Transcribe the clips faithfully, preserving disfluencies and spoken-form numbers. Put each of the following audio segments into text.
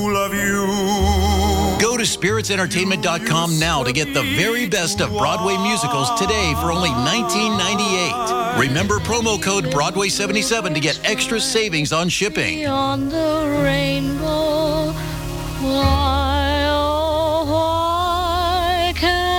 Love you. Go to spirits entertainment dot com now to get the very best of Broadway musicals today for only nineteen ninety-eight. Remember promo code Broadway seventy-seven to get extra savings on shipping. Beyond the rainbow, why, oh, why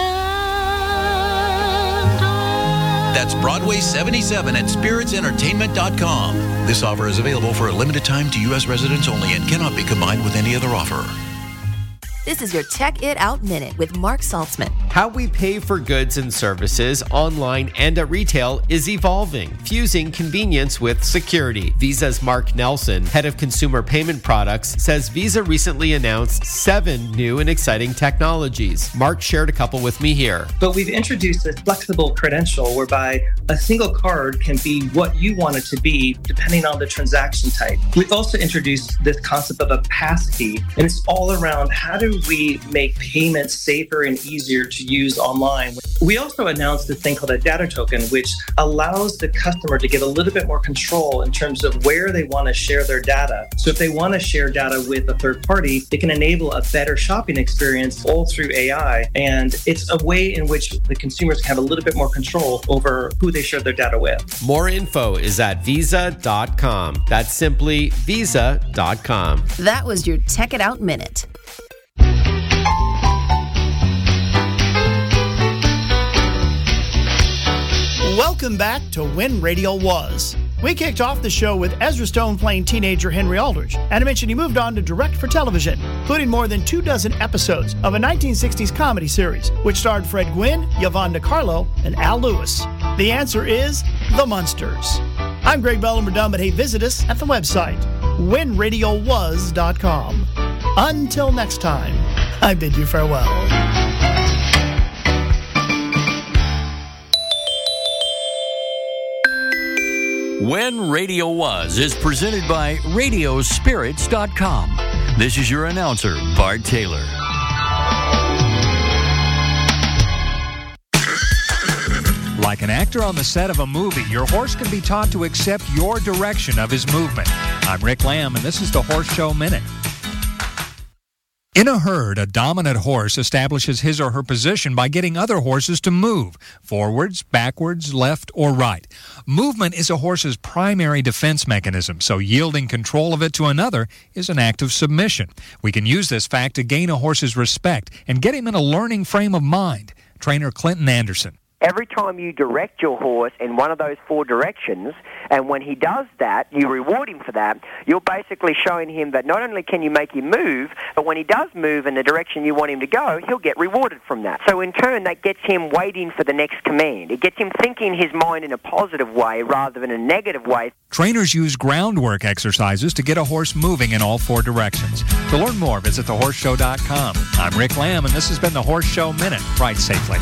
can't I? That's Broadway seventy-seven at spirits entertainment dot com. This offer is available for a limited time to U S residents only and cannot be combined with any other offer. This is your Check It Out Minute with Mark Saltzman. How we pay for goods and services online and at retail is evolving, fusing convenience with security. Visa's Mark Nelson, head of consumer payment products, says Visa recently announced seven new and exciting technologies. Mark shared a couple with me here. But we've introduced this flexible credential whereby a single card can be what you want it to be depending on the transaction type. We've also introduced this concept of a passkey, and it's all around how do we make payments safer and easier to use online. We also announced this thing called a data token, which allows the customer to get a little bit more control in terms of where they want to share their data. So if they want to share data with a third party, it can enable a better shopping experience all through A I. And it's a way in which the consumers can have a little bit more control over who they share their data with. More info is at visa dot com. That's simply visa dot com. That was your Check It Out Minute. Welcome back to When Radio Was. We kicked off the show with Ezra Stone playing teenager Henry Aldridge, and I mentioned he moved on to direct for television, including more than two dozen episodes of a nineteen sixties comedy series, which starred Fred Gwynne, Yvonne DiCarlo, and Al Lewis. The answer is The Munsters. I'm Greg Bellamerdum, but hey, visit us at the website, when radio was dot com. Until next time, I bid you farewell. When Radio Was is presented by radio spirits dot com. This is your announcer, Bart Taylor. Like an actor on the set of a movie, your horse can be taught to accept your direction of his movement. I'm Rick Lamb, and this is the Horse Show Minute. In a herd, a dominant horse establishes his or her position by getting other horses to move, forwards, backwards, left, or right. Movement is a horse's primary defense mechanism, so yielding control of it to another is an act of submission. We can use this fact to gain a horse's respect and get him in a learning frame of mind. Trainer Clinton Anderson. Every time you direct your horse in one of those four directions, and when he does that, you reward him for that, you're basically showing him that not only can you make him move, but when he does move in the direction you want him to go, he'll get rewarded from that. So in turn, that gets him waiting for the next command. It gets him thinking his mind in a positive way rather than a negative way. Trainers use groundwork exercises to get a horse moving in all four directions. To learn more, visit the horse show dot com. I'm Rick Lamb, and this has been the Horse Show Minute. Ride safely.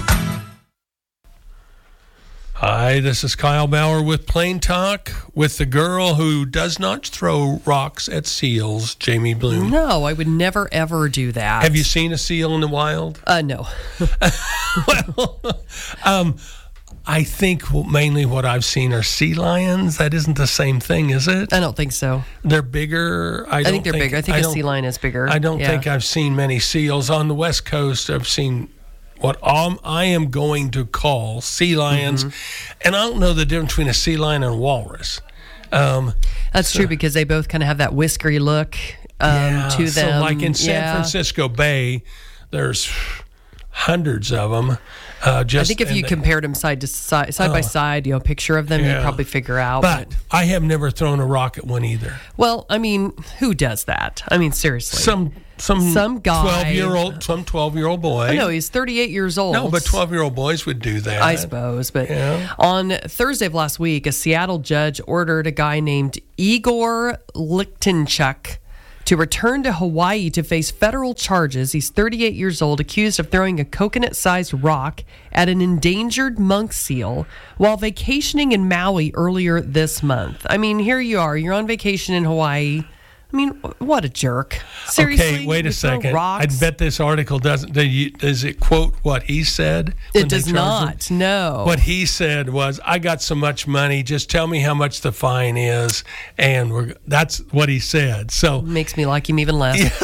Hi, this is Kyle Bauer with Plain Talk with the girl who does not throw rocks at seals, Jamie Bloom. No, I would never, ever do that. Have you seen a seal in the wild? Uh, no. well, um, I think mainly what I've seen are sea lions. That isn't the same thing, is it? I don't think so. They're bigger? I, I don't think they're think, bigger. I think I a sea lion is bigger. I don't yeah. think I've seen many seals. On the West Coast, I've seen what I am going to call sea lions. Mm-hmm. And I don't know the difference between a sea lion and a walrus. Um, That's so, true because they both kind of have that whiskery look um, yeah, to them. So like in San yeah. Francisco Bay, there's hundreds of them. Uh, just, I think if you they, compared them side to side, side oh, by side, you know, a picture of them, yeah. you'd probably figure out. But, but I have never thrown a rock at one either. Well, I mean, who does that? I mean, seriously. Some some some guy, twelve-year-old, some twelve-year-old boy. I know, he's thirty-eight years old. No, but twelve-year-old boys would do that. I suppose. But yeah. on Thursday of last week, a Seattle judge ordered a guy named Igor Lichtenchuk to return to Hawaii to face federal charges. He's thirty-eight years old, accused of throwing a coconut-sized rock at an endangered monk seal while vacationing in Maui earlier this month. I mean, here you are. You're on vacation in Hawaii. I mean, what a jerk. Seriously? Okay, wait a second. I bet this article doesn't, does it quote what he said? It does not, him? no. What he said was, I got so much money, just tell me how much the fine is, and we're, that's what he said. So makes me like him even less. Yes,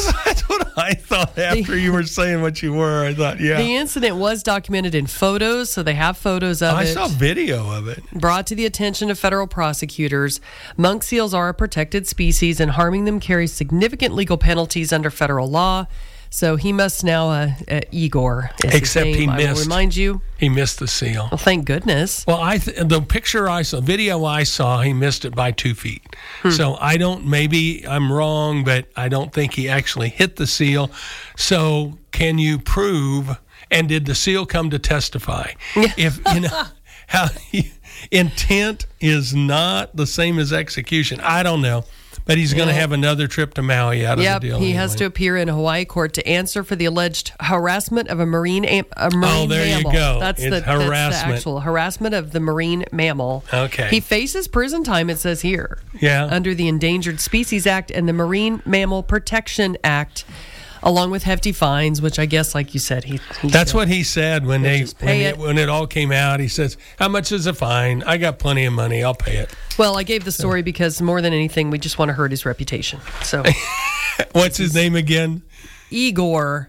what I thought after The- you were saying what you were. I thought, yeah. The incident was documented in photos, so they have photos of I it. saw video of it. Brought to the attention of federal prosecutors. Monk seals are a protected species, and harming them carries significant legal penalties under federal law. So he must now, uh, uh, Igor. Is his Except name. he I will missed. remind you. He missed the seal. Well, thank goodness. Well, I th- the picture I saw, video I saw, he missed it by two feet. Hmm. So I don't. Maybe I'm wrong, but I don't think he actually hit the seal. So can you prove? And did the seal come to testify? If you know how he, intent is not the same as execution, I don't know. But he's going to Yeah. have another trip to Maui out of Yep, the deal. he has anyway. to appear in a Hawaii court to answer for the alleged harassment of a marine am- a marine Oh, there you mammal. go. That's It's the That's the harassment. actual harassment of the marine mammal. Okay. He faces prison time. It says here. Yeah. Under the Endangered Species Act and the Marine Mammal Protection Act, along with hefty fines, which I guess, like you said, he. he That's what he said when they just when pay it. it. when it all came out. He says, "How much is a fine? I got plenty of money. I'll pay it." Well, I gave the story because more than anything, we just want to hurt his reputation. So What's his name again? Igor,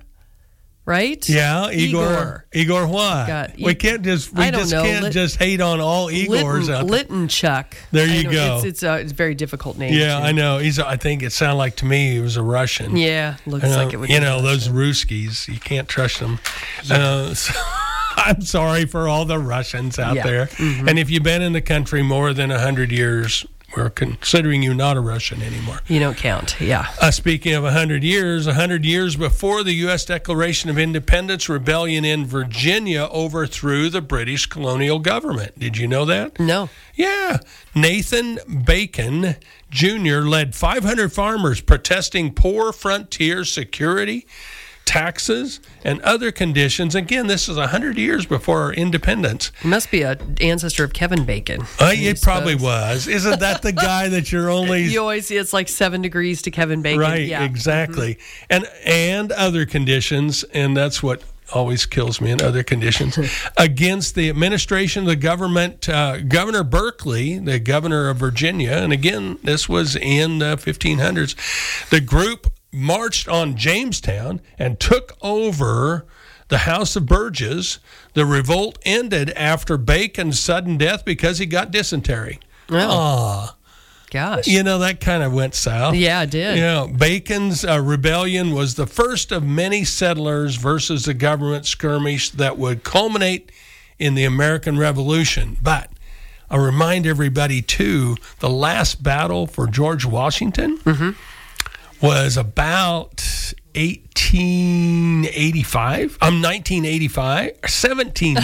right? Yeah, Igor. Igor. Igor what? God, we E- can't just we I don't just know. can't Lit- just hate on all Igors Litten, out there. Littenchuk. There I you don't- go. It's it's a, it's a very difficult name. Yeah, too. I know. He's. I think it sounded like to me he was a Russian. Yeah, looks Uh, like it would. You be know those Russian. Ruskies. You can't trust them. Uh, so, I'm sorry for all the Russians out Yeah. there. Mhm. And if you've been in the country more than a hundred years, we're considering you not a Russian anymore. You don't count. Yeah. Uh, speaking of one hundred years, one hundred years before the U S Declaration of Independence, rebellion in Virginia overthrew the British colonial government. Did you know that? No. Yeah. Nathan Bacon Junior led five hundred farmers protesting poor frontier security, taxes, and other conditions. Again, this is one hundred years before our independence. He must be an ancestor of Kevin Bacon. Uh, I it probably suppose. was. Isn't that the guy that you're only... You always see it's like seven degrees to Kevin Bacon. Right, Yeah. exactly. And and other conditions, and that's what always kills me in other conditions, against the administration of the government, uh, Governor Berkeley, the governor of Virginia, and again, this was in the fifteen hundreds, the group marched on Jamestown and took over the House of Burges. The revolt ended after Bacon's sudden death because he got dysentery. Oh. Aw. Gosh. You know, that kind of went south. Yeah, it did. Yeah, Bacon's uh, rebellion was the first of many settlers versus the government skirmish that would culminate in the American Revolution. But I remind everybody, too, the last battle for George Washington Mm-hmm. was about eighteen eighty-five. I'm nineteen eighty-five. seventeen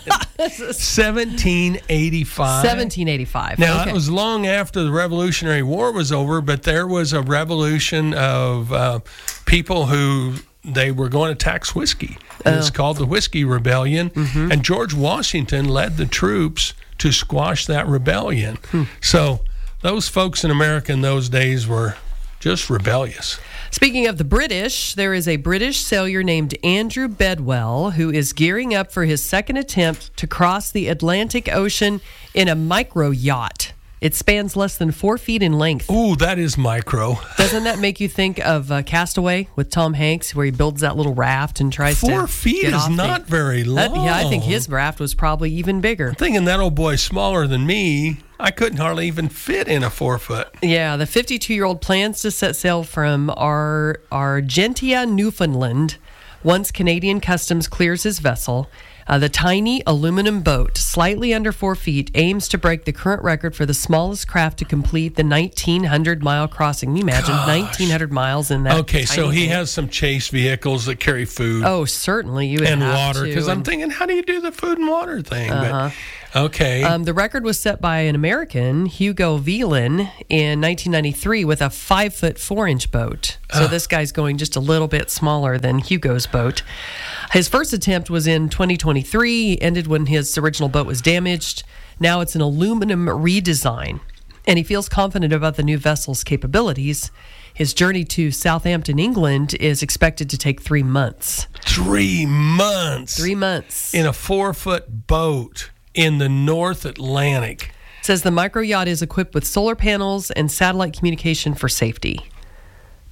seventeen eighty-five. seventeen eighty-five. Now, okay. it was long after the Revolutionary War was over, but there was a revolution of uh, people who they were going to tax whiskey. And It's Oh. called the Whiskey Rebellion. Mhm. And George Washington led the troops to squash that rebellion. Hmm. So those folks in America in those days were just rebellious. Speaking of the British, there is a British sailor named Andrew Bedwell who is gearing up for his second attempt to cross the Atlantic Ocean in a micro yacht. It spans less than four feet in length. Ooh, that is micro. Doesn't that make you think of uh, Castaway with Tom Hanks, where he builds that little raft and tries to Four feet get is off the- not very That- long. yeah, I think his raft was probably even bigger. Thinking that old boy's smaller than me, I couldn't hardly even fit in a four foot. Yeah, the fifty-two-year-old plans to set sail from Ar- Argentia, Newfoundland, once Canadian Customs clears his vessel. Uh, the tiny aluminum boat, slightly under four feet, aims to break the current record for the smallest craft to complete the nineteen hundred mile crossing. Can you imagine Gosh. nineteen hundred miles in that? Okay, so tiny he thing? has some chase vehicles that carry food. Oh, certainly you would and have water, to, because I'm and- thinking, how do you do the food and water thing? Uh-huh. But okay, Um, the record was set by an American, Hugo Velan, in nineteen ninety-three with a five foot four inch boat. So Ah. this guy's going just a little bit smaller than Hugo's boat. His first attempt was in twenty twenty-three, ended when his original boat was damaged. Now it's an aluminum redesign, and he feels confident about the new vessel's capabilities. His journey to Southampton, England is expected to take three months. three months Three months. in a four foot boat in the North Atlantic. Says the micro yacht is equipped with solar panels and satellite communication for safety.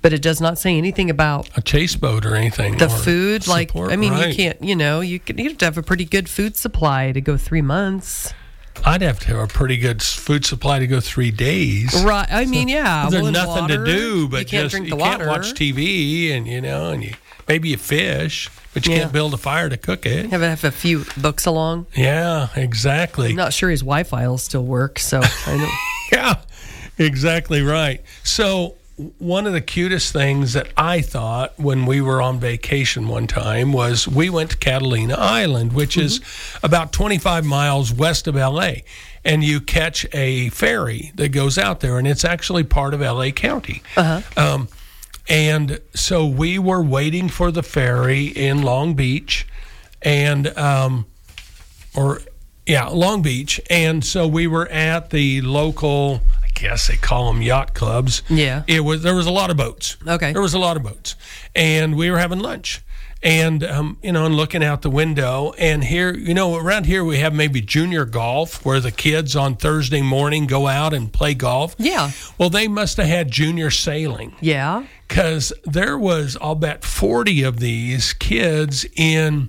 But it does not say anything about a chase boat or anything. The or food, like, support, I mean, right. you can't, you know, you, could, you have to have a pretty good food supply to go three months. I'd have to have a pretty good food supply to go three days. Right. I mean, yeah. There's well, nothing water, to do, but you can't just drink you the can't water. watch T V, and you know, and you maybe you fish, but you Yeah. can't build a fire to cook it. Have, have a few books along. Yeah, exactly. I'm not sure his Wi-Fi will still work, so I know. Yeah, exactly right. So one of the cutest things that I thought when we were on vacation one time was we went to Catalina Island, which mm-hmm. is about twenty-five miles west of L A, and you catch a ferry that goes out there, and it's actually part of L A County. Uh-huh. Um, and so we were waiting for the ferry in Long Beach, and um, or yeah, Long Beach, and so we were at the local, I guess they call them yacht clubs. Yeah. It was there was a lot of boats. Okay. There was a lot of boats, and we were having lunch, and um, you know, and looking out the window, and here, you know, around here we have maybe junior golf where the kids on Thursday morning go out and play golf. Yeah. Well, they must have had junior sailing. Yeah. Because there was, I'll bet, forty of these kids in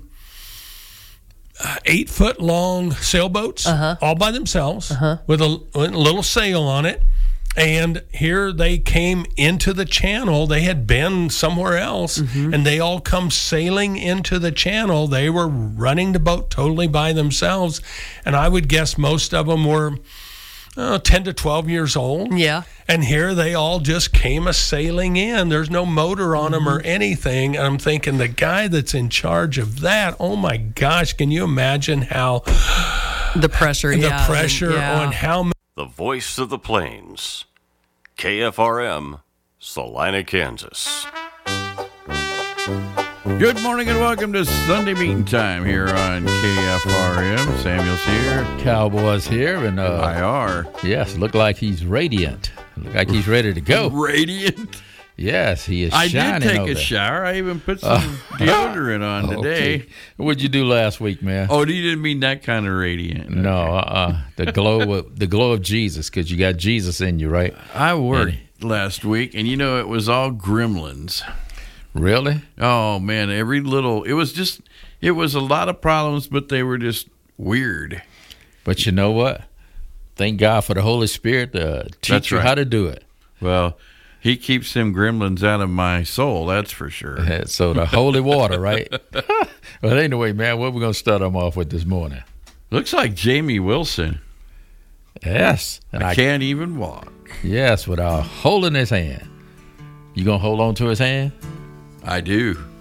uh, eight-foot-long sailboats, uh-huh. all by themselves, uh-huh. with, a, with a little sail on it. And here they came into the channel. They had been somewhere else, mm-hmm. and they all come sailing into the channel. They were running the boat totally by themselves. And I would guess most of them were uh, ten to twelve years old. Yeah. And here they all just came a sailing in. There's no motor on them or anything. And I'm thinking, the guy that's in charge of that, oh my gosh, can you imagine how the pressure, the yeah, pressure yeah. on how The voice of the plains, K F R M, Salina, Kansas. Good morning and welcome to Sunday Meeting Time here on K F R M. Samuel's here. Cowboys here. And uh, I are. Yes, look like he's radiant. Look like he's ready to go. Radiant? Yes, he is I shining did take over a there. shower. I even put some Uh, deodorant on okay. today. What'd you do last week, man? Oh, you didn't mean that kind of radiant. No, uh-uh. The glow of the glow of Jesus, because you got Jesus in you, right? I worked And- last week, and you know, it was all gremlins. Really? Oh, man, every little, it was just, it was a lot of problems, but they were just weird. But you know what? Thank God for the Holy Spirit to teach That's you right. how to do it. Well, he keeps them gremlins out of my soul, that's for sure. So the holy water, right? Well, anyway, man, what we going to start them off with this morning? Looks like Jamie Wilson. Yes. And I, I can't even walk. Yes, without holding his hand. You going to hold on to his hand? I do.